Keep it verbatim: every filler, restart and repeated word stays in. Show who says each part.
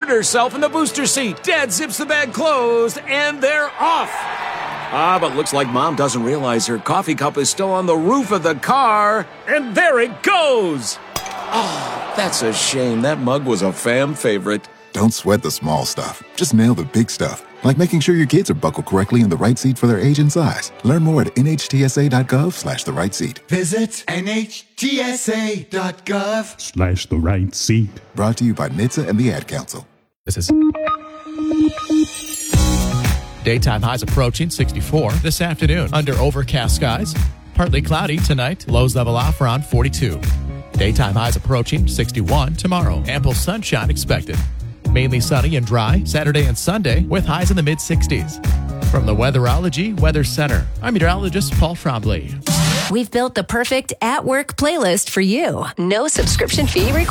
Speaker 1: herself in the booster seat. Dad zips the bag closed, and they're off. Ah, but looks like Mom doesn't realize her coffee cup is still on the roof of the car, and there it goes. Oh, that's a shame. That mug was a fam favorite.
Speaker 2: Don't sweat the small stuff. Just nail the big stuff, like making sure your kids are buckled correctly in the right seat for their age and size. Learn more at nhtsa.gov slash the right seat.
Speaker 3: Visit nhtsa.gov
Speaker 4: slash the right seat.
Speaker 2: Brought to you by N H T S A and the Ad Council.
Speaker 5: This is daytime highs approaching sixty-four this afternoon under overcast skies. Partly cloudy tonight. Lows level off around forty-two. Daytime highs approaching sixty-one tomorrow. Ample sunshine expected. Mainly sunny and dry Saturday and Sunday with highs in the mid-sixties. From the Weatherology Weather Center, I'm meteorologist Paul Trombley.
Speaker 6: We've built the perfect at-work playlist for you. No subscription fee required.